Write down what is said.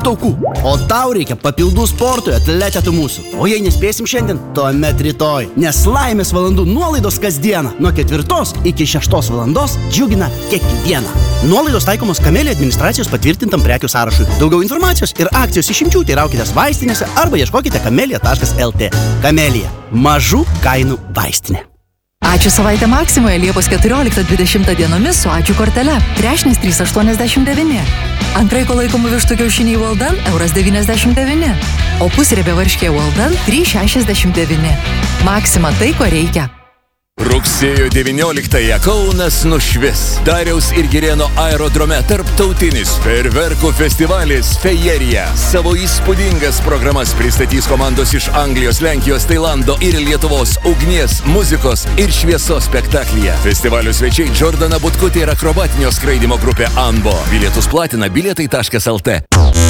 taukų. O tau reikia papildų sportui, atletetų mūsų. O jei nespėsim šiandien, tuomet rytoj. Nes laimės valandų nuolaidos kasdieną nuo 4 iki 6 valandos džiugina kiekvieną. Nuolaidos taikomos Kamelija administracijos patvirtintam prekių sąrašui. Daugiau informacijos ir akcijos išimčių teiraukitės vaistinėse arba ieškokite kamelija.lt. Kamelija. Mažų kainų vaistinė. Ačiū savaitę Maksimoje Liepos 14-20 dienomis su ačiū kortele. Trešnis 3,89. Antraiko laikomų vištų kiaušiniai Walden €1,99. O pusriebė varškė Walden 3,69. Maksima tai, ko reikia. Rugsėjo 19-ąją Kaunas nušvis. Dariaus ir Girėno aerodrome tarptautinis fejerverkų festivalis Fejerija. Savo įspūdingas programas pristatys komandos iš Anglijos, Lenkijos, Tailando ir Lietuvos ugnies, muzikos ir šviesos spektaklyje. Festivalio svečiai Jordana Butkutė ir akrobatinio skraidymo grupė Anbo. Bilietus platina bilietai.lt.